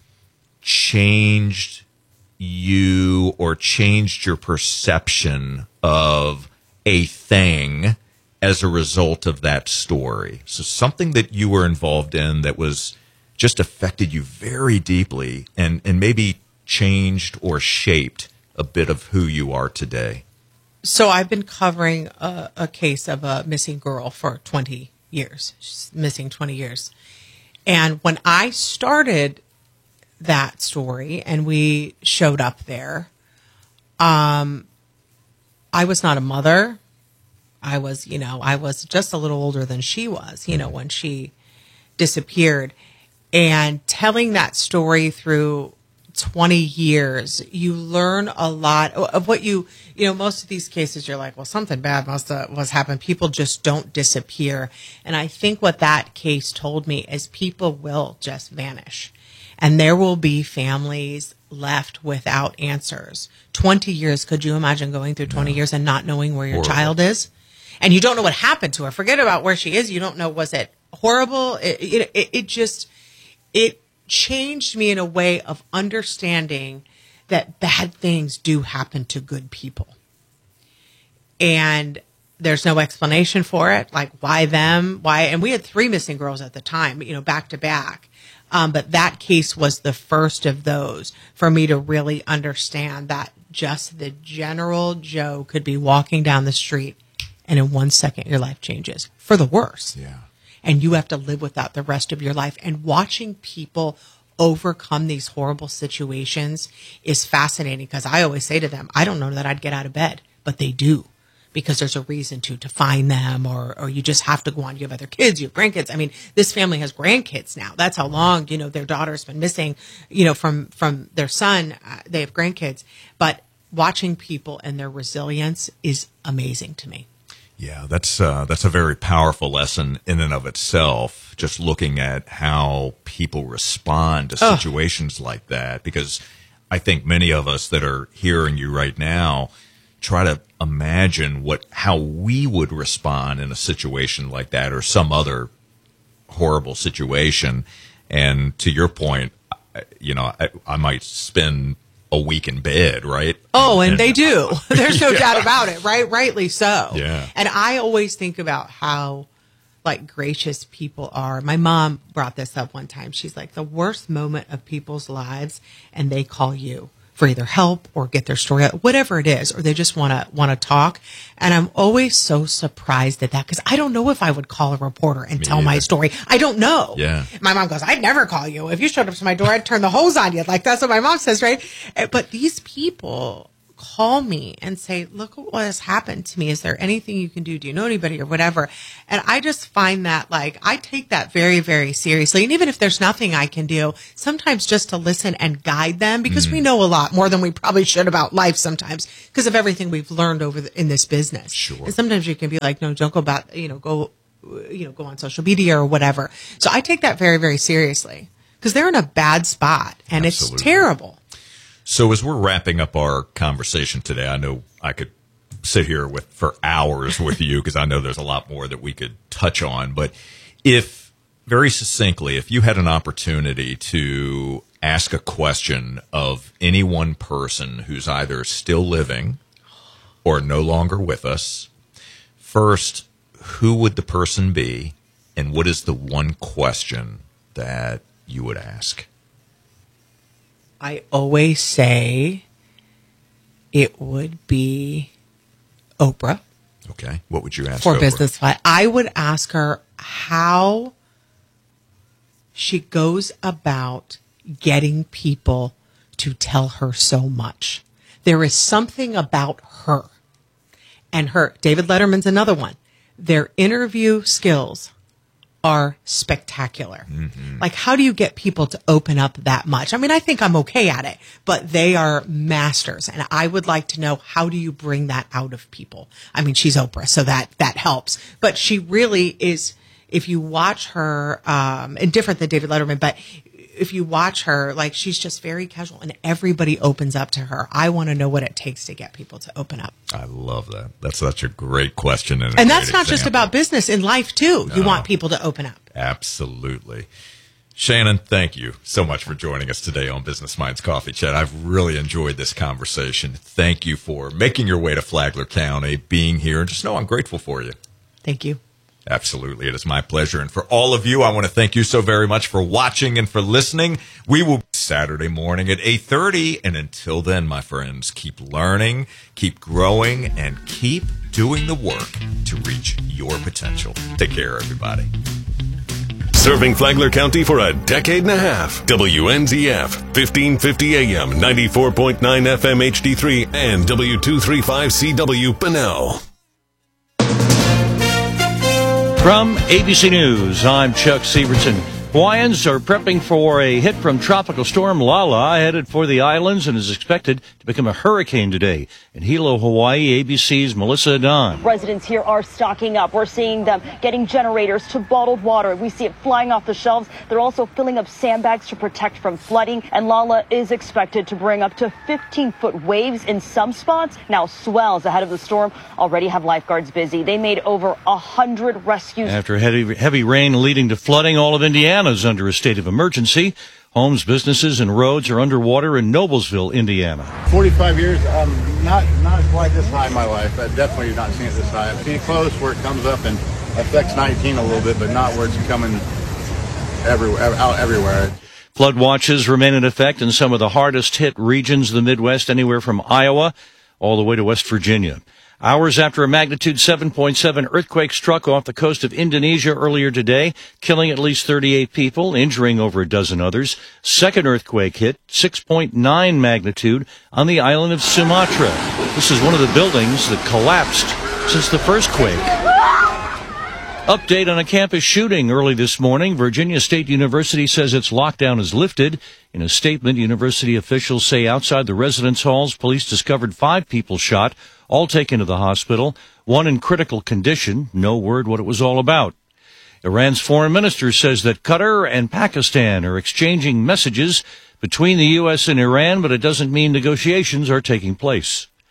changed you or changed your perception of a thing as a result of that story. So something that you were involved in that was just affected you very deeply and, and maybe changed or shaped a bit of who you are today. So I've been covering a, a case of a missing girl for twenty years. She's missing twenty years. And when I started that story and we showed up there, um, I was not a mother. I was, you know, I was just a little older than she was, you know, when she disappeared. And telling that story through twenty years, you learn a lot of what you, you know, most of these cases, you're like, well, something bad must have was happened. People just don't disappear. And I think what that case told me is people will just vanish. And there will be families left without answers. twenty years, could you imagine going through twenty years and not knowing where your Horrible. child is? And you don't know what happened to her. Forget about where she is. You don't know, was it horrible? It, it, it, it just, it changed me in a way of understanding that bad things do happen to good people. And there's no explanation for it. Like, why them? Why? And we had three missing girls at the time, you know, back to back. Um, but that case was the first of those for me to really understand that just the general Joe could be walking down the street and in one second your life changes for the worse. Yeah. And you have to live with that the rest of your life. And watching people overcome these horrible situations is fascinating, because I always say to them, I don't know that I'd get out of bed, but they do. Because there's a reason to, to find them, or, or you just have to go on. You have other kids, you have grandkids. I mean, this family has grandkids now. That's how long, you know, their daughter's been missing, you know, from, from their son. Uh, they have grandkids. But watching people and their resilience is amazing to me. Yeah, that's uh, that's a very powerful lesson in and of itself, just looking at how people respond to Ugh. situations like that. Because I think many of us that are hearing you right now try to imagine what how we would respond in a situation like that or some other horrible situation. And to your point, you know, I, I might spend a week in bed, right? Oh, and, and they do. There's no yeah. doubt about it, right? Rightly so. Yeah. And I always think about how, like, gracious people are. My mom brought this up one time. She's like, the worst moment of people's lives, and they call you for either help or get their story out, whatever it is, or they just want to want to talk. And I'm always so surprised at that because I don't know if I would call a reporter and Me tell my either. story. I don't know. Yeah. My mom goes, I'd never call you. If you showed up to my door, I'd turn the hose on you. Like, that's what my mom says, right? Uh, But these people call me and say, look what has happened to me. Is there anything you can do? Do you know anybody or whatever? And I just find that, like, I take that very, very seriously. And even if there's nothing I can do, sometimes just to listen and guide them, because we know a lot more than we probably should about life sometimes because of everything we've learned over the, in this business. Sure. And sometimes you can be like, no, don't go about, you know, go, you know, go on social media or whatever. So I take that very, very seriously because they're in a bad spot and Absolutely. it's terrible. So as we're wrapping up our conversation today, I know I could sit here with for hours with you because I know there's a lot more that we could touch on. But if, very succinctly, if you had an opportunity to ask a question of any one person who's either still living or no longer with us, first, who would the person be, and what is the one question that you would ask? I always say it would be Oprah. Okay. What would you ask For Oprah? Business Fly? I would ask her how she goes about getting people to tell her so much. There is something about her and her. David Letterman's another one. Their interview skills are spectacular. Mm-hmm. Like, how do you get people to open up that much? I mean, I think I'm okay at it, but they are masters. And I would like to know, how do you bring that out of people? I mean, she's Oprah, so that, that helps. But she really is, if you watch her, um, and different than David Letterman, but if you watch her, like, she's just very casual and everybody opens up to her. I want to know what it takes to get people to open up. I love that. That's such a great question. And, a And that's great not just example. about business, in life too. You No. want people to open up. Absolutely. Shannon, thank you so much for joining us today on Business Minds Coffee Chat. I've really enjoyed this conversation. Thank you for making your way to Flagler County, being here, and just know I'm grateful for you. Thank you. Absolutely. It is my pleasure. And for all of you, I want to thank you so very much for watching and for listening. We will be Saturday morning at eight thirty. And until then, my friends, keep learning, keep growing, and keep doing the work to reach your potential. Take care, everybody. Serving Flagler County for a decade and a half. W N Z F, fifteen fifty A M, ninety-four point nine F M H D three, and W two thirty-five C W Bunnell. From A B C News, I'm Chuck Severson. Hawaiians are prepping for a hit from Tropical Storm Lala, headed for the islands and is expected to become a hurricane today. In Hilo, Hawaii, A B C's Melissa Adon. Residents here are stocking up. We're seeing them getting generators to bottled water. We see it flying off the shelves. They're also filling up sandbags to protect from flooding. And Lala is expected to bring up to fifteen-foot waves in some spots. Now swells ahead of the storm already have lifeguards busy. They made over one hundred rescues. After heavy, heavy rain leading to flooding, all of Indiana is under a state of emergency. Homes, businesses, and roads are underwater in Noblesville, Indiana. forty-five years, um, not not quite this high in my life. I've definitely not seen it this high. I've seen it close where it comes up and affects nineteen a little bit, but not where it's coming everywhere, out everywhere. Flood watches remain in effect in some of the hardest hit regions of the Midwest, anywhere from Iowa all the way to West Virginia. Hours after a magnitude seven point seven earthquake struck off the coast of Indonesia earlier today, killing at least thirty-eight people, injuring over a dozen others. Second earthquake hit, six point nine magnitude, on the island of Sumatra. This is one of the buildings that collapsed since the first quake. Update on a campus shooting early this morning. Virginia State University says its lockdown is lifted. In a statement, university officials say outside the residence halls, police discovered five people shot, all taken to the hospital, one in critical condition. No word what it was all about. Iran's foreign minister says that Qatar and Pakistan are exchanging messages between the U S and Iran, but it doesn't mean negotiations are taking place.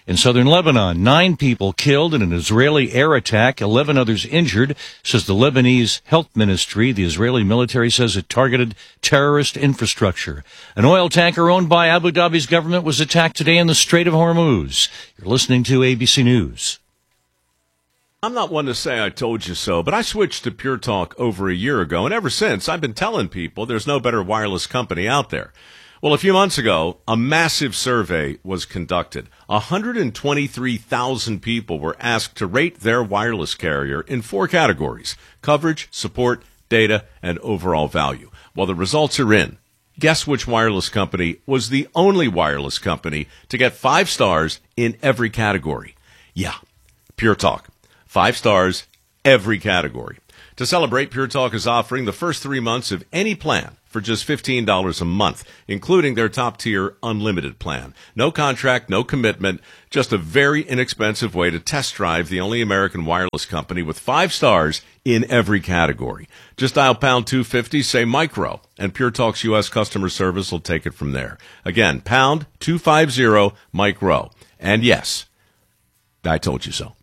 In southern Lebanon, nine people killed in an Israeli air attack, eleven others injured, says the Lebanese Health Ministry. The Israeli military says it targeted terrorist infrastructure. An oil tanker owned by Abu Dhabi's government was attacked today in the Strait of Hormuz. You're listening to A B C News. I'm not one to say I told you so, but I switched to Pure Talk over a year ago, and ever since I've been telling people there's no better wireless company out there. Well, a few months ago, a massive survey was conducted. one hundred twenty-three thousand people were asked to rate their wireless carrier in four categories: coverage, support, data, and overall value. Well, the results are in. Guess which wireless company was the only wireless company to get five stars in every category? Yeah, Pure Talk. Five stars, every category. To celebrate, Pure Talk is offering the first three months of any plan for just fifteen dollars a month, including their top-tier unlimited plan. No contract, no commitment, just a very inexpensive way to test drive the only American wireless company with five stars in every category. Just dial pound two fifty, say micro, and Pure Talk's U S customer service will take it from there. Again, pound two fifty, micro. And yes, I told you so.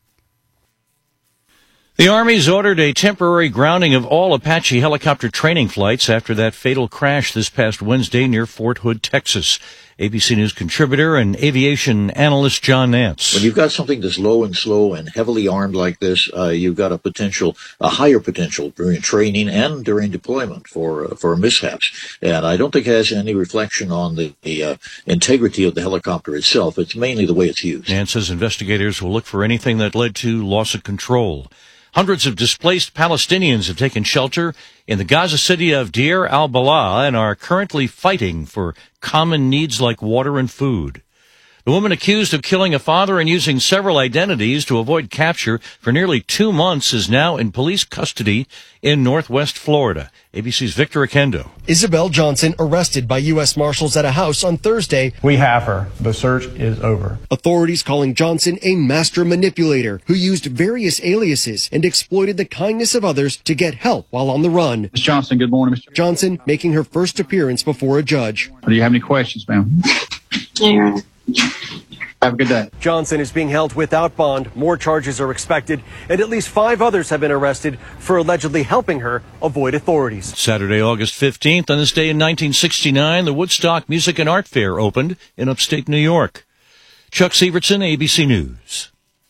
The Army's ordered a temporary grounding of all Apache helicopter training flights after that fatal crash this past Wednesday near Fort Hood, Texas. A B C News contributor and aviation analyst John Nance. When you've got something that's low and slow and heavily armed like this, uh, you've got a potential, a higher potential during training and during deployment for uh, for mishaps. And I don't think it has any reflection on the, the uh, integrity of the helicopter itself. It's mainly the way it's used. Nance says investigators will look for anything that led to loss of control. Hundreds of displaced Palestinians have taken shelter in the Gaza city of Deir al-Balah and are currently fighting for common needs like water and food. The woman accused of killing a father and using several identities to avoid capture for nearly two months is now in police custody in Northwest Florida. A B C's Victor Akendo. Isabel Johnson arrested by U S Marshals at a house on Thursday. We have her. The search is over. Authorities calling Johnson a master manipulator who used various aliases and exploited the kindness of others to get help while on the run. Miz Johnson, good morning, Mister Johnson making her first appearance before a judge. Do you have any questions, ma'am? Yeah. Have a good day. Johnson is being held without bond. More charges are expected, and at least five others have been arrested for allegedly helping her avoid authorities. Saturday, August fifteenth, on this day in nineteen sixty-nine, the Woodstock Music and Art Fair opened in upstate New York. Chuck Severson, A B C News.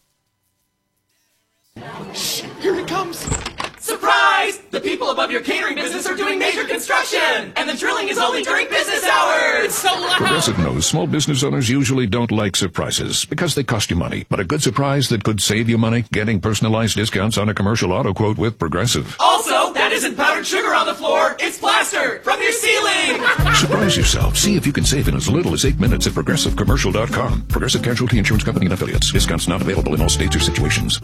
Shh, here it comes. Surprise! The people above your catering business are doing major construction, and the drilling is only during business hours. It's so loud. Progressive knows small business owners usually don't like surprises because they cost you money. But a good surprise that could save you money, getting personalized discounts on a commercial auto quote with Progressive. Also, that isn't powdered sugar on the floor. It's plaster from your ceiling. Surprise yourself. See if you can save in as little as eight minutes at progressive commercial dot com. Progressive Casualty Insurance Company and Affiliates. Discounts not available in all states or situations.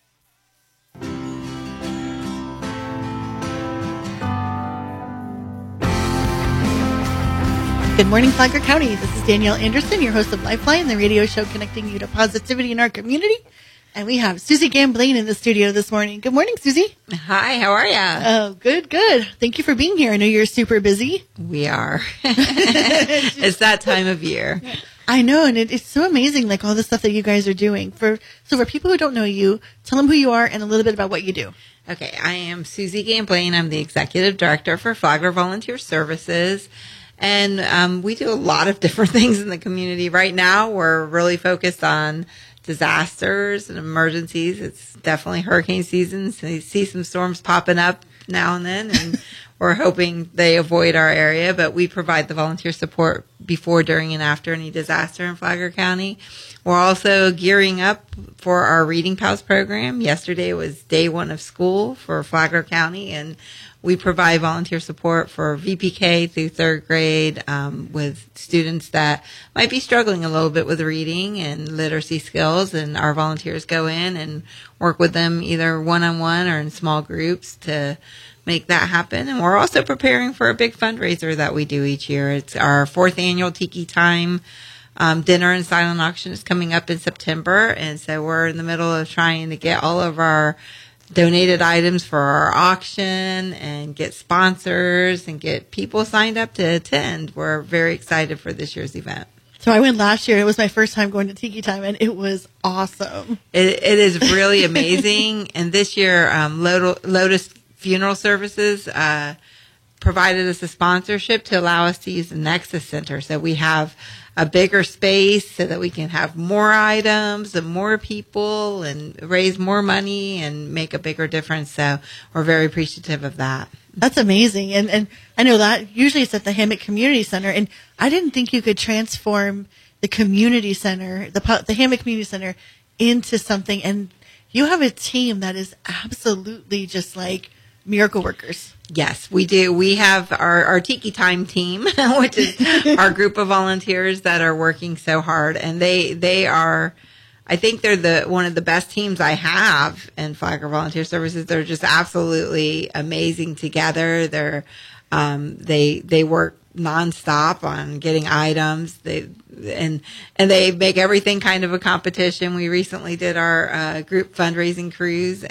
Good morning, Flagler County. This is Danielle Anderson, your host of Lifeline, the radio show connecting you to positivity in our community. And we have Susie Gamblain in the studio this morning. Good morning, Susie. Hi, how are ya? Oh, good, good. Thank you for being here. I know you're super busy. We are. It's that time of year. I know, and it, it's so amazing, like all the stuff that you guys are doing. For So for people who don't know you, tell them who you are and a little bit about what you do. Okay, I am Susie Gamblain. I'm the Executive Director for Flagler Volunteer Services. And um, we do a lot of different things in the community. Right now, we're really focused on disasters and emergencies. It's definitely hurricane season, so you see some storms popping up now and then, and we're hoping they avoid our area. But we provide the volunteer support before, during, and after any disaster in Flagler County. We're also gearing up for our Reading Pals program. Yesterday was day one of school for Flagler County, and we provide volunteer support for V P K through third grade um, with students that might be struggling a little bit with reading and literacy skills. And our volunteers go in and work with them either one-on-one or in small groups to make that happen. And we're also preparing for a big fundraiser that we do each year. It's our fourth annual Tiki Time um, dinner and silent auction is coming up in September. And so we're in the middle of trying to get all of our donated items for our auction and get sponsors and get people signed up to attend. We're very excited for this year's event. So I went last year. It was my first time going to Tiki Time, and it was awesome. It, it is really amazing. And this year, um, Lotus Funeral Services uh, provided us a sponsorship to allow us to use the Nexus Center. So we have a bigger space so that we can have more items and more people and raise more money and make a bigger difference. So we're very appreciative of that. That's amazing. And and I know that usually it's at the Hammock Community Center. And I didn't think you could transform the community center, the the Hammock Community Center, into something. And you have a team that is absolutely just like miracle workers. Yes, we do. We have our, our Tiki Time team, which is our group of volunteers that are working so hard. And they, they are, I think they're the one of the best teams I have in Flagler Volunteer Services. They're just absolutely amazing together. They're, um, they, they work nonstop on getting items. They, and, and they make everything kind of a competition. We recently did our, uh, group fundraising cruise,